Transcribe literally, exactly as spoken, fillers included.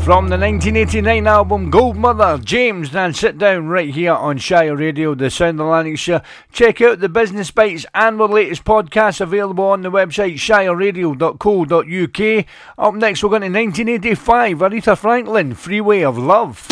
From the nineteen eighty-nine album Gold Mother, James and Sit Down right here on Shire Radio, the sound of Lanarkshire. Check out the Business Bites and our latest podcasts available on the website shire radio dot co dot uk. Up next we're going to nineteen eighty-five, Aretha Franklin, Freeway of Love.